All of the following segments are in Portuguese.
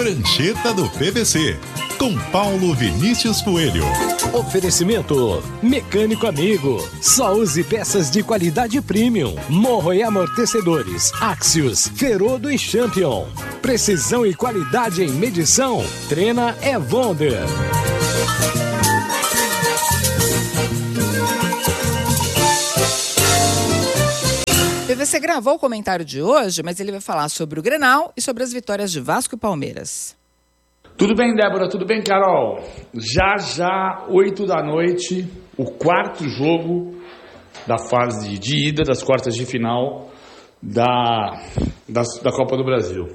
Prancheta do PVC, com Paulo Vinícius Coelho. Oferecimento Mecânico Amigo. Só use peças de qualidade premium. Morro e amortecedores Axios, Ferodo e Champion. Precisão e qualidade em medição. Trena é Wonder. PVC gravou o comentário de hoje, mas ele vai falar sobre o Grenal e sobre as vitórias de Vasco e Palmeiras. Tudo bem, Débora? Tudo bem, Carol? Já, 8 da noite, o quarto jogo da fase de ida das quartas de final da Copa do Brasil.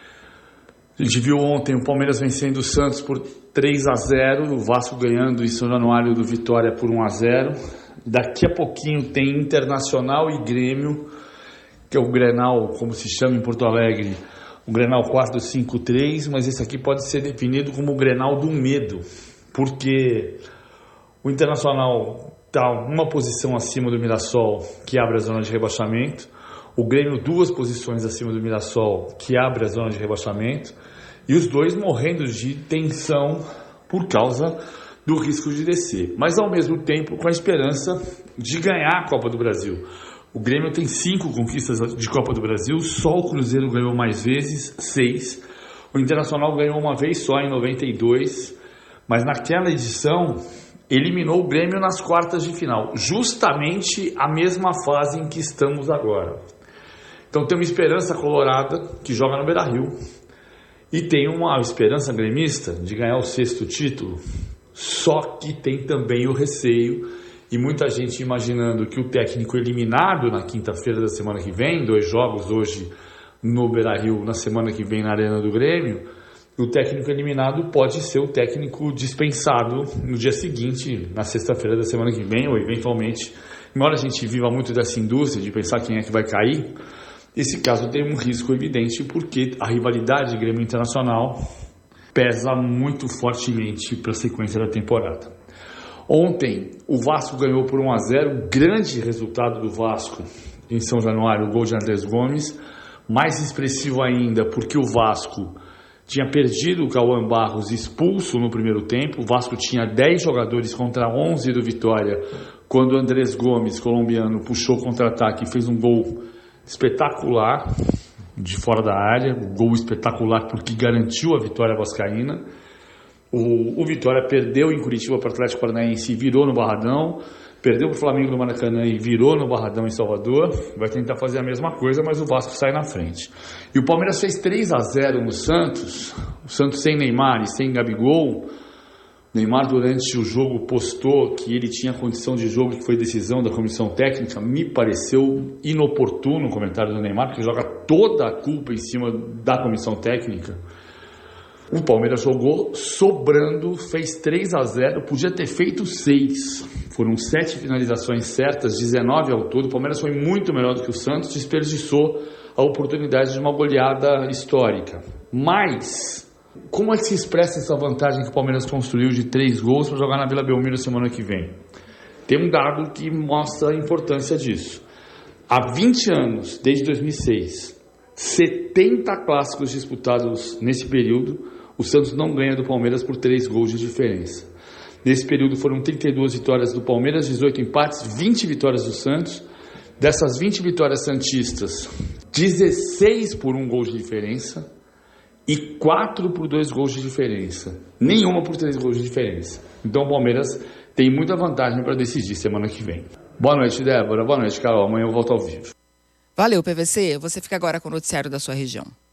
A gente viu ontem o Palmeiras vencendo o Santos por 3-0, o Vasco ganhando em São Januário do Vitória por 1-0. Daqui a pouquinho tem Internacional e Grêmio, que é o Grenal, como se chama em Porto Alegre, o Grenal 4-5-3, mas esse aqui pode ser definido como o Grenal do medo, porque o Internacional está uma posição acima do Mirassol, que abre a zona de rebaixamento, o Grêmio 2 posições acima do Mirassol, que abre a zona de rebaixamento, e os dois morrendo de tensão por causa do risco de descer, mas ao mesmo tempo com a esperança de ganhar a Copa do Brasil. O Grêmio tem 5 conquistas de Copa do Brasil, só o Cruzeiro ganhou mais vezes, 6. O Internacional ganhou uma vez só em 92, mas naquela edição eliminou o Grêmio nas quartas de final, justamente a mesma fase em que estamos agora. Então tem uma esperança colorada que joga no Beira-Rio e tem uma esperança gremista de ganhar o 6º título, só que tem também o receio e muita gente imaginando que o técnico eliminado na quinta-feira da semana que vem, 2 jogos hoje no Beira-Rio, na semana que vem na Arena do Grêmio, o técnico eliminado pode ser o técnico dispensado no dia seguinte, na sexta-feira da semana que vem, ou eventualmente, embora a gente viva muito dessa indústria de pensar quem é que vai cair, esse caso tem um risco evidente porque a rivalidade Grêmio Internacional pesa muito fortemente para a sequência da temporada. Ontem, o Vasco ganhou por 1-0, grande resultado do Vasco em São Januário, o gol de Andrés Gomes, mais expressivo ainda porque o Vasco tinha perdido o Cauã Barros expulso no primeiro tempo, o Vasco tinha 10 jogadores contra 11 do Vitória, quando o Andrés Gomes, colombiano, puxou contra-ataque e fez um gol espetacular de fora da área, um gol espetacular porque garantiu a vitória vascaína. O Vitória perdeu em Curitiba para o Atlético Paranaense e virou no Barradão, perdeu para o Flamengo no Maracanã e virou no Barradão em Salvador, vai tentar fazer a mesma coisa, mas o Vasco sai na frente. E o Palmeiras fez 3-0 no Santos, o Santos sem Neymar e sem Gabigol. Neymar durante o jogo postou que ele tinha condição de jogo, que foi decisão da comissão técnica. Me pareceu inoportuno o comentário do Neymar, porque joga toda a culpa em cima da comissão técnica. O Palmeiras jogou sobrando, fez 3-0, podia ter feito 6. Foram 7 finalizações certas, 19 ao todo. O Palmeiras foi muito melhor do que o Santos, desperdiçou a oportunidade de uma goleada histórica. Mas, como é que se expressa essa vantagem que o Palmeiras construiu de 3 gols para jogar na Vila Belmiro semana que vem? Tem um dado que mostra a importância disso. Há 20 anos, desde 2006, 70 clássicos disputados nesse período, o Santos não ganha do Palmeiras por 3 gols de diferença. Nesse período foram 32 vitórias do Palmeiras, 18 empates, 20 vitórias do Santos. Dessas 20 vitórias santistas, 16 por 1 gol de diferença e 4 por 2 gols de diferença. Nenhuma por 3 gols de diferença. Então o Palmeiras tem muita vantagem para decidir semana que vem. Boa noite, Débora. Boa noite, Carol. Amanhã eu volto ao vivo. Valeu, PVC. Você fica agora com o noticiário da sua região.